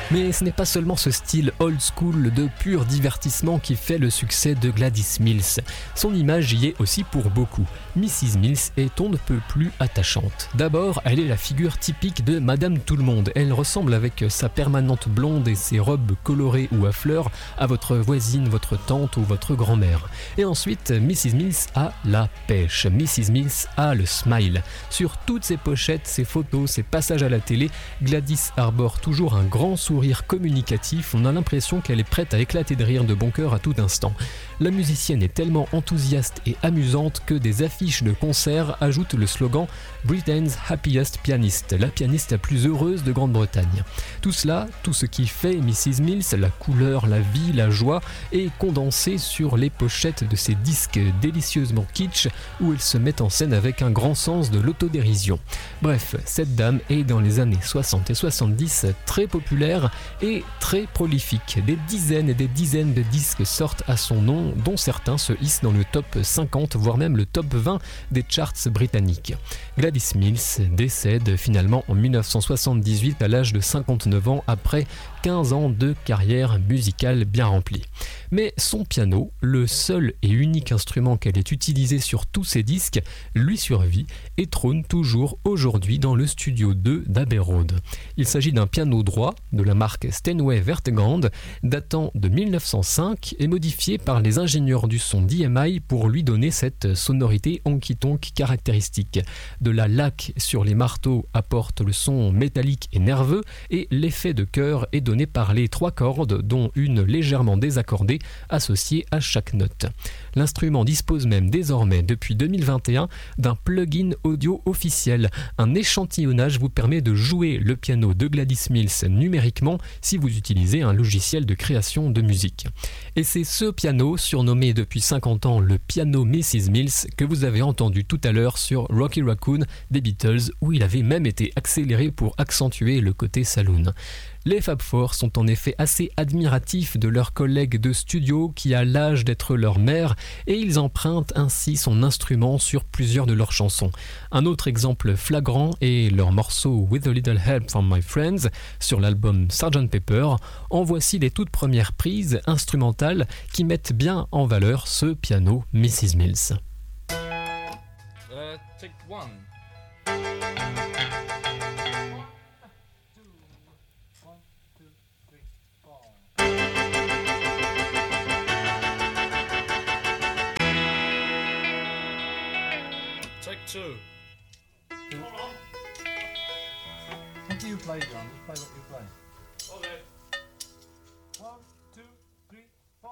Mais ce n'est pas seulement ce style old school de pur divertissement qui fait le succès de Gladys Mills. Son image y est aussi pour beaucoup. Mrs. Mills est on ne peut plus attachante. D'abord, elle est la figure typique de Madame Tout-le-Monde. Elle ressemble avec sa permanente blonde et ses robes colorées ou à fleurs à votre voisine, votre tante ou votre grand-mère. Et ensuite, Mrs. Mills a la pêche. Mrs. Mills a le smile. Sur toutes ses pochettes, ses photos, ses passages à la télé, Gladys arbore toujours un grand sourire communicatif, on a l'impression qu'elle est prête à éclater de rire de bon cœur à tout instant. La musicienne est tellement enthousiaste et amusante que des affiches de concerts ajoutent le slogan « Britain's Happiest Pianist », la pianiste la plus heureuse de Grande-Bretagne. Tout cela, tout ce qui fait Mrs. Mills, la couleur, la vie, la joie, est condensé sur les pochettes de ces disques délicieusement kitsch où elle se met en scène avec un grand sens de l'autodérision. Bref, cette dame est dans les années 60 et 70 très populaire et très prolifique. Des dizaines et des dizaines de disques sortent à son nom, dont certains se hissent dans le top 50, voire même le top 20 des charts britanniques. Gladys Mills décède finalement en 1978 à l'âge de 59 ans après 15 ans de carrière musicale bien remplie. Mais son piano, le seul et unique instrument qu'elle ait utilisé sur tous ses disques, lui survit et trône toujours aujourd'hui dans le studio 2 d'Abbey Road. Il s'agit d'un piano droit de la marque Steinway Vertegrand, datant de 1905 et modifié par les ingénieurs du son d'EMI pour lui donner cette sonorité honky-tonk caractéristique. De la laque sur les marteaux apporte le son métallique et nerveux et l'effet de chœur est donné par les 3 cordes, dont une légèrement désaccordée, associée à chaque note. L'instrument dispose même désormais, depuis 2021, d'un plugin audio officiel. Un échantillonnage vous permet de jouer le piano de Gladys Mills numériquement si vous utilisez un logiciel de création de musique. Et c'est ce piano, surnommé depuis 50 ans le piano Mrs. Mills, que vous avez entendu tout à l'heure sur Rocky Raccoon des Beatles, où il avait même été accéléré pour accentuer le côté saloon. Les Fab Four sont en effet assez admiratifs de leur collègue de studio qui a l'âge d'être leur mère et ils empruntent ainsi son instrument sur plusieurs de leurs chansons. Un autre exemple flagrant est leur morceau With a Little Help from My Friends sur l'album Sgt Pepper. En voici les toutes premières prises instrumentales qui mettent bien en valeur ce piano Mrs. Mills. Take one. Take two. What do you play, John? You play what you play. Okay.